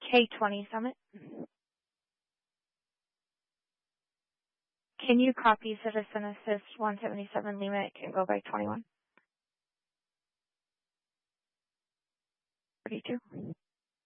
K20 Summit. Can you copy Citizen Assist 177 Lima? It can go by 21. 32.